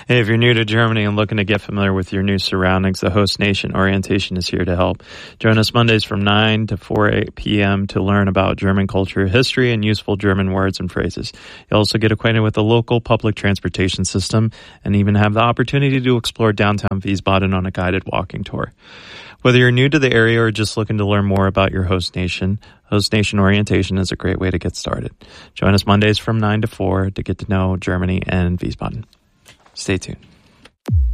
Hey, if you're new to Germany and looking to get familiar with your new surroundings, the Host Nation Orientation is here to help. Join us Mondays from 9 to 4 p.m. to learn about German culture, history, and useful German words and phrases. You'll also get acquainted with the local public transportation system and even have the opportunity to explore downtown Wiesbaden on a guided walking tour. Whether you're new to the area or just looking to learn more about your Host Nation Orientation is a great way to get started. Join us Mondays from 9 to 4 to get to know Germany and Wiesbaden. Stay tuned.